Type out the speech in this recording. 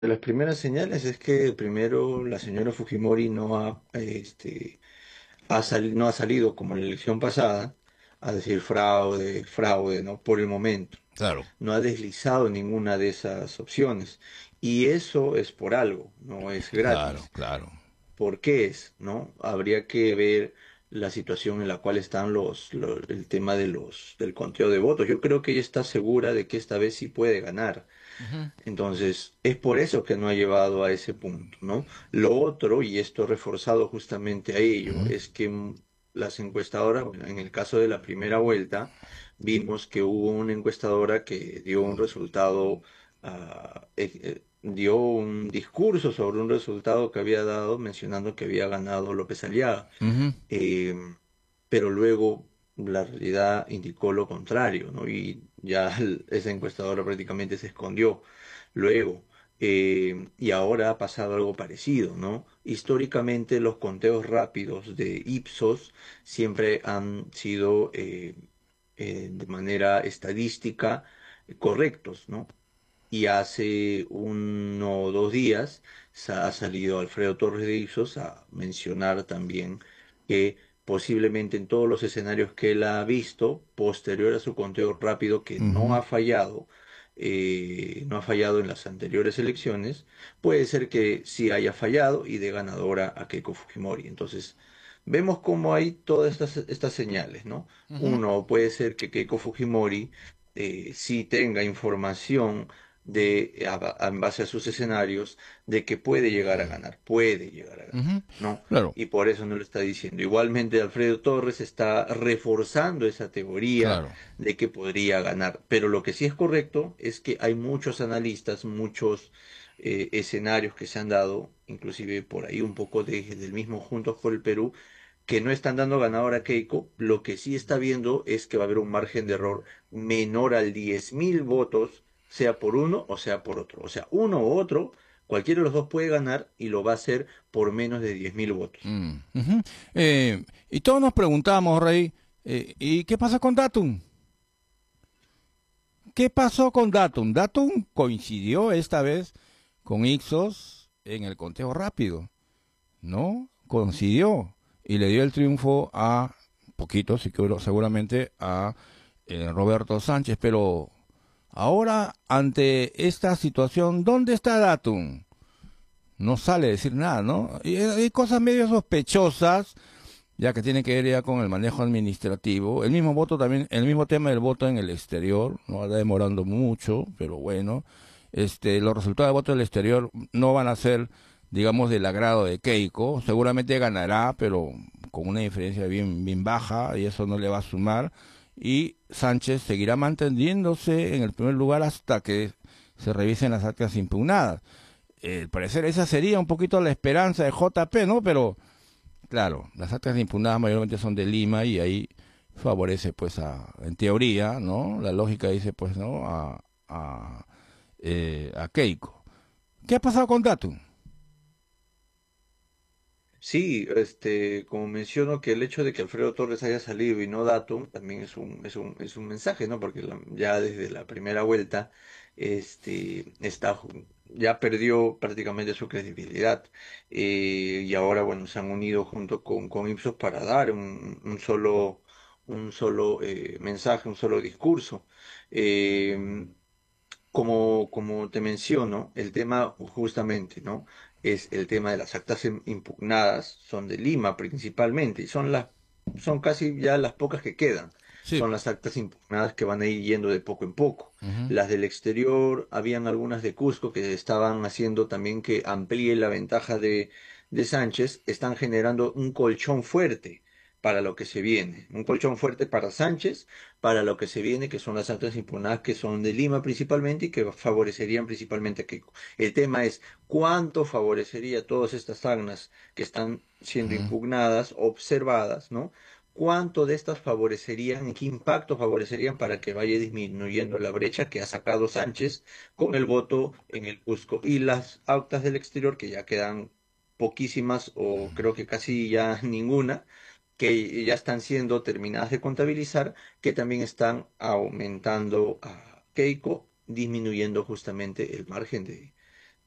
De las primeras señales es que primero la señora Fujimori no ha salido como en la elección pasada a decir fraude, fraude, ¿no? Por el momento. Claro, No ha deslizado ninguna de esas opciones. Y eso es por algo, no es claro, gratis. claro. ¿Por qué es, no? Habría que ver la situación en la cual están el tema del conteo de votos. Yo creo que ella está segura de que esta vez sí puede ganar. Ujú, Entonces, es por eso que no ha llevado a ese punto, ¿no? Lo otro, y esto reforzado justamente a ello, ujú, es que las encuestadoras, bueno, en el caso de la primera vuelta, vimos que hubo una encuestadora que dio un resultado, dio un discurso sobre un resultado que había dado, mencionando que había ganado López Aliaga. ujú. Eh, pero luego la realidad indicó lo contrario, ¿no? Y ya esa encuestadora prácticamente se escondió. Luego, y ahora ha pasado algo parecido, ¿no? Históricamente los conteos rápidos de Ipsos siempre han sido de manera estadística correctos, ¿no? Y hace 1 o 2 días ha salido Alfredo Torres de Ipsos a mencionar también que posiblemente en todos los escenarios que él ha visto, posterior a su conteo rápido, que Ujú. no ha fallado en las anteriores elecciones, puede ser que sí haya fallado y de ganadora a Keiko Fujimori. Entonces, vemos cómo hay todas estas señales, ¿no? Ujú. Uno, puede ser que Keiko Fujimori sí tenga información en base a sus escenarios, de que puede llegar a ganar, Ujú. ¿no? Claro, Y por eso no lo está diciendo. Igualmente, Alfredo Torres está reforzando esa teoría claro. de que podría ganar. Pero lo que sí es correcto es que hay muchos analistas, muchos escenarios que se han dado, inclusive por ahí un poco del mismo Juntos por el Perú, que no están dando ganador a Keiko. Lo que sí está viendo es que va a haber un margen de error menor al 10.000 votos, sea por uno o sea por otro. O sea, uno u otro, cualquiera de los dos puede ganar y lo va a hacer por menos de 10.000 votos. Ujú. Y todos nos preguntamos, Rey, ¿y qué pasa con Datum? ¿Qué pasó con Datum? Datum coincidió esta vez con Ixos en el conteo rápido, ¿no? Coincidió y le dio el triunfo a poquito, sí que seguramente a Roberto Sánchez, pero ahora ante esta situación, ¿dónde está Datum? No sale a decir nada, ¿no? Y hay cosas medio sospechosas, ya que tiene que ver ya con el manejo administrativo. El mismo voto también, el mismo tema del voto en el exterior, no está demorando mucho, pero bueno, los resultados de voto del exterior no van a ser, digamos, del agrado de Keiko. Seguramente ganará, pero con una diferencia bien, bien baja, y eso no le va a sumar. Y Sánchez seguirá manteniéndose en el primer lugar hasta que se revisen las actas impugnadas. Al parecer esa sería un poquito la esperanza de JP, ¿no? Pero claro, las actas impugnadas mayormente son de Lima y ahí favorece, pues, en teoría, ¿no? La lógica dice, pues, ¿no? A Keiko. ¿Qué ha pasado con Datum? Sí, como menciono que el hecho de que Alfredo Torres haya salido y no Datum también es un mensaje, ¿no? Porque ya desde la primera vuelta, ya perdió prácticamente su credibilidad. Y ahora, bueno, se han unido junto con Ipsos para dar un solo mensaje, un solo discurso. Eh, como te menciono, el tema justamente, ¿no? Es el tema de las actas impugnadas, son de Lima principalmente, y son casi ya las pocas que quedan. Sí. Son las actas impugnadas que van a ir yendo de poco en poco. Ujú. Las del exterior, habían algunas de Cusco que estaban haciendo también que amplíe la ventaja de Sánchez, están generando un colchón fuerte para lo que se viene, un colchón fuerte para Sánchez para lo que se viene, que son las actas impugnadas que son de Lima principalmente y que favorecerían principalmente a Keiko. El tema es cuánto favorecería todas estas actas que están siendo Ujú. impugnadas, observadas, ¿no? ¿Cuánto de estas favorecerían, y qué impacto favorecerían para que vaya disminuyendo la brecha que ha sacado Sánchez con el voto en el Cusco? Y las actas del exterior, que ya quedan poquísimas o creo que casi ya ninguna, que ya están siendo terminadas de contabilizar, que también están aumentando a Keiko, disminuyendo justamente el margen